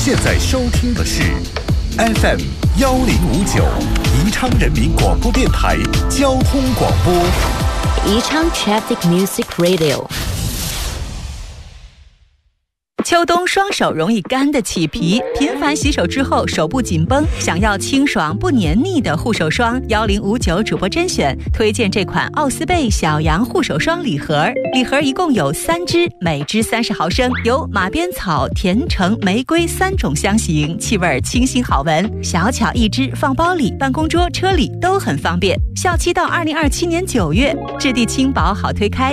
现在收听的是 FM 1059宜昌人民广播电台交通广播。 宜昌 Traffic Music Radio。 秋冬双手容易干的起皮，频繁洗手之后手部紧绷，想要清爽不黏腻的护手霜，1059主播甄选推荐这款奥斯贝小羊护手霜礼盒。礼盒一共有3支，每支30毫升，有马鞭草、甜橙、玫瑰3种香型，气味清新好闻。小巧一支，放包里、办公桌、车里都很方便。效期到2027年9月，质地轻薄好推开。